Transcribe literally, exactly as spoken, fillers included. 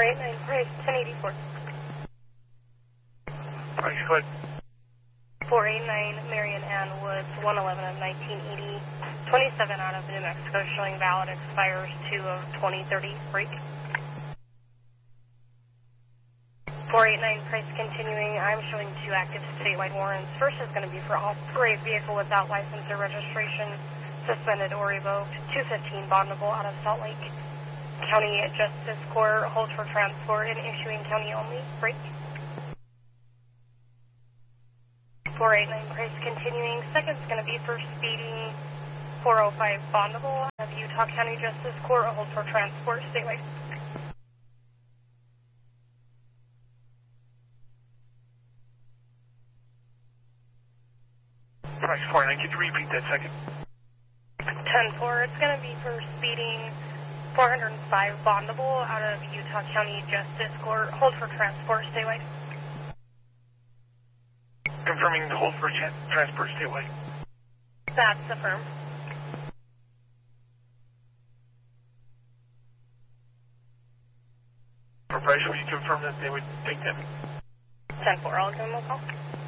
four eight nine, price ten eighty-four. Price, go ahead. four eight nine, Marion Ann Woods, one eleven of nineteen eighty, twenty-seven out of New Mexico, showing valid, expires two of twenty thirty, break. four eight nine, price continuing. I'm showing two active statewide warrants. First is going to be for operate vehicle without license or registration, suspended or revoked. two fifteen, bondable out of Salt Lake County Justice Court, hold for transport and issuing county only, break. four eight nine, price continuing. Second is going to be for speeding, four oh five, bondable out of Utah County Justice Court, hold for transport, statewide. Price four nine, could you repeat that second? ten four, it's going to be for speeding, four oh five, bondable out of Utah County Justice Court, hold for transport, statewide. Confirming the hold for transport statewide. That's affirmed. For price, will you confirm that they would take that? ten four, I'll give them a call.